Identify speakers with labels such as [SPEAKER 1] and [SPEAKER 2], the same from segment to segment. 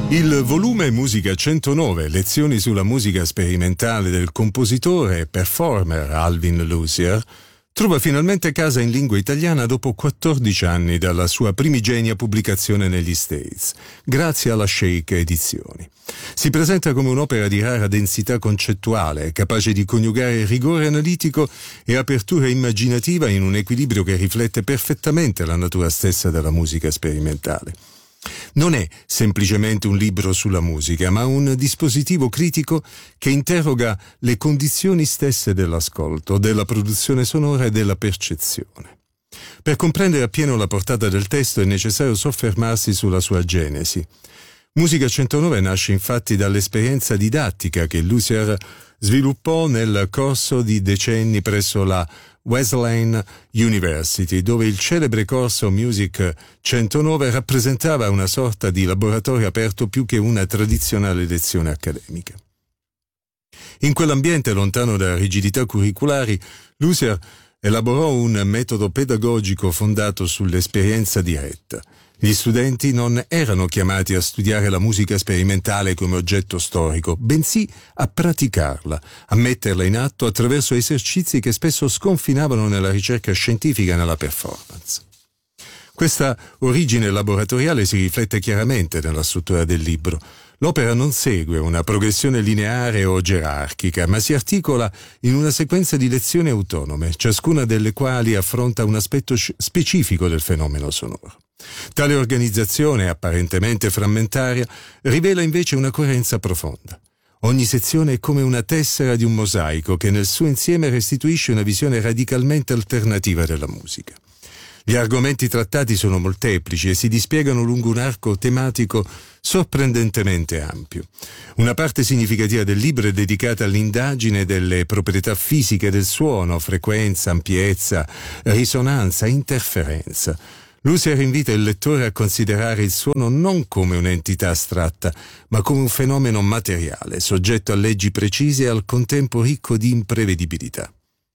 [SPEAKER 1] Il volume Musica 109, lezioni sulla musica sperimentale del compositore e performer Alvin Lucier, trova finalmente casa in lingua italiana dopo 14 anni dalla sua primigenia pubblicazione negli States, grazie alla Shake Edizioni. Si presenta come un'opera di rara densità concettuale, capace di coniugare rigore analitico e apertura immaginativa in un equilibrio che riflette perfettamente la natura stessa della musica sperimentale. Non è semplicemente un libro sulla musica, ma un dispositivo critico che interroga le condizioni stesse dell'ascolto, della produzione sonora e della percezione. Per comprendere appieno la portata del testo è necessario soffermarsi sulla sua genesi. Musica 109 nasce infatti dall'esperienza didattica che Lucier sviluppò nel corso di decenni presso la Wesleyan University, dove il celebre corso Music 109 rappresentava una sorta di laboratorio aperto più che una tradizionale lezione accademica. In quell'ambiente lontano da rigidità curriculari, Lucier elaborò un metodo pedagogico fondato sull'esperienza diretta. Gli studenti non erano chiamati a studiare la musica sperimentale come oggetto storico, bensì a praticarla, a metterla in atto attraverso esercizi che spesso sconfinavano nella ricerca scientifica e nella performance. Questa origine laboratoriale si riflette chiaramente nella struttura del libro. L'opera non segue una progressione lineare o gerarchica, ma si articola in una sequenza di lezioni autonome, ciascuna delle quali affronta un aspetto specifico del fenomeno sonoro. Tale organizzazione, apparentemente frammentaria, rivela invece una coerenza profonda. Ogni sezione è come una tessera di un mosaico che nel suo insieme restituisce una visione radicalmente alternativa della musica. Gli argomenti trattati sono molteplici e si dispiegano lungo un arco tematico sorprendentemente ampio. Una parte significativa del libro è dedicata all'indagine delle proprietà fisiche del suono, frequenza, ampiezza, risonanza, interferenza. Lucier invita il lettore a considerare il suono non come un'entità astratta, ma come un fenomeno materiale, soggetto a leggi precise e al contempo ricco di imprevedibilità.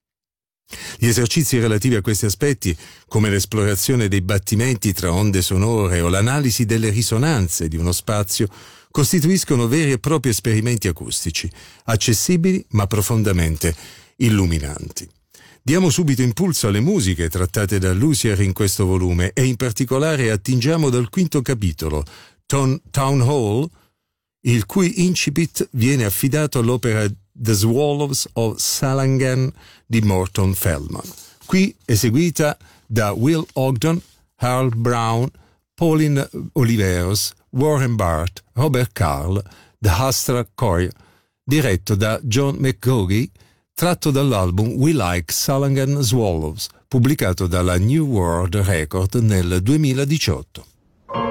[SPEAKER 1] Gli esercizi relativi a questi aspetti, come l'esplorazione dei battimenti tra onde sonore o l'analisi delle risonanze di uno spazio, costituiscono veri e propri esperimenti acustici, accessibili ma profondamente illuminanti. Diamo subito impulso alle musiche trattate da Lucier in questo volume e in particolare attingiamo dal quinto capitolo, Town Hall, il cui incipit viene affidato all'opera The Swallows of Salangan di Morton Feldman, qui eseguita da Will Ogden, Harold Brown, Pauline Oliveros, Warren Barth, Robert Carl, The Hastra Choir, diretto da John McGaughey, tratto dall'album We Like Salangan Swallows, pubblicato dalla New World Record nel 2018.